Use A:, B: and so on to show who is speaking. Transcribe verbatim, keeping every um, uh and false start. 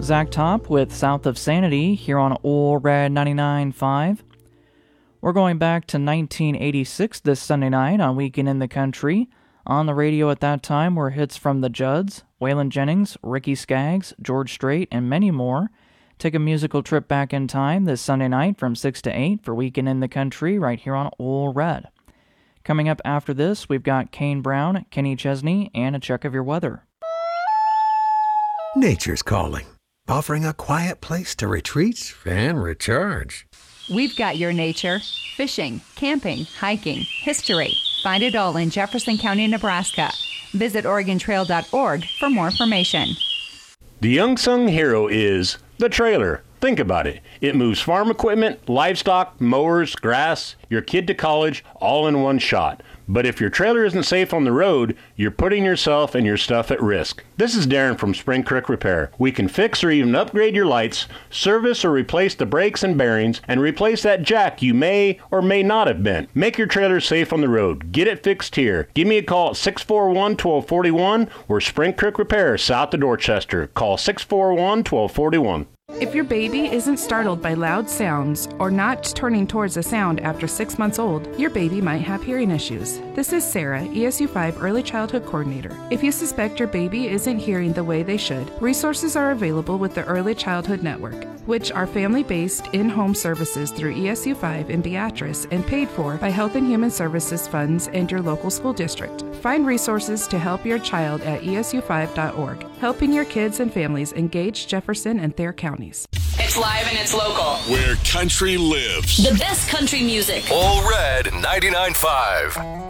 A: Zach Top with South of Sanity here on Ole Red ninety-nine point five. We're going back to nineteen eighty-six this Sunday night on Weekend in the Country. On the radio at that time were hits from the Judds, Waylon Jennings, Ricky Skaggs, George Strait, and many more. Take a musical trip back in time this Sunday night from six to eight for Weekend in the Country right here on Ole Red. Coming up after this, we've got Kane Brown, Kenny Chesney, and a check of your weather.
B: Nature's calling, offering a quiet place to retreat and recharge.
C: We've got your nature. Fishing, camping, hiking, history. Find it all in Jefferson County, Nebraska. Visit Oregon Trail dot org for more information.
D: The unsung hero is the trailer. Think about it. It moves farm equipment, livestock, mowers, grass, your kid to college, all in one shot. But if your trailer isn't safe on the road, you're putting yourself and your stuff at risk. This is Darren from Spring Creek Repair. We can fix or even upgrade your lights, service or replace the brakes and bearings, and replace that jack you may or may not have bent. Make your trailer safe on the road. Get it fixed here. Give me a call at six four one, one two four one or Spring Creek Repair south of Dorchester. Call six four one, one two four one.
E: If your baby isn't startled by loud sounds or not turning towards a sound after six months old, your baby might have hearing issues. This is Sarah, E S U five Early Childhood Coordinator. If you suspect your baby isn't hearing the way they should, resources are available with the Early Childhood Network, which are family-based in-home services through E S U five in Beatrice and paid for by Health and Human Services funds and your local school district. Find resources to help your child at E S U five dot org, helping your kids and families engage Jefferson and Thayer counties.
F: It's live and it's local.
G: Where country lives.
F: The best country music.
G: Ole Red ninety-nine point five.